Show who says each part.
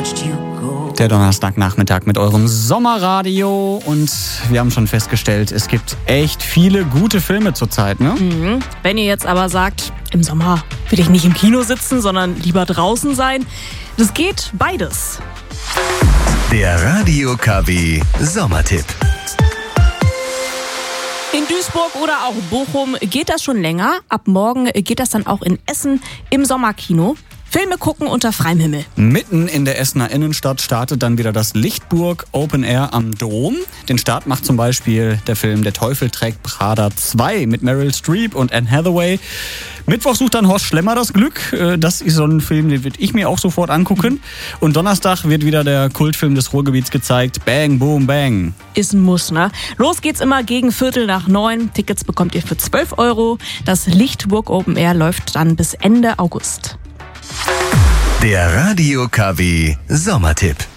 Speaker 1: Der Donnerstagnachmittag mit eurem Sommerradio und wir haben schon festgestellt, es gibt echt viele gute Filme zurzeit, ne?
Speaker 2: Mhm. Wenn ihr jetzt aber sagt, im Sommer will ich nicht im Kino sitzen, sondern lieber draußen sein, das geht beides.
Speaker 3: Der Radio KW Sommertipp.
Speaker 2: In Duisburg oder auch Bochum geht das schon länger. Ab morgen geht das dann auch in Essen im Sommerkino. Filme gucken unter freiem Himmel.
Speaker 1: Mitten in der Essener Innenstadt startet dann wieder das Lichtburg Open Air am Dom. Den Start macht zum Beispiel der Film Der Teufel trägt Prada 2 mit Meryl Streep und Anne Hathaway. Mittwoch sucht dann Horst Schlemmer das Glück. Das ist so ein Film, den würde ich mir auch sofort angucken. Und Donnerstag wird wieder der Kultfilm des Ruhrgebiets gezeigt, Bang, Boom, Bang.
Speaker 2: Ist ein Muss, ne? Los geht's immer gegen 8:45. Tickets bekommt ihr für 12 €. Das Lichtburg Open Air läuft dann bis Ende August.
Speaker 3: Der Radio KW Sommertipp.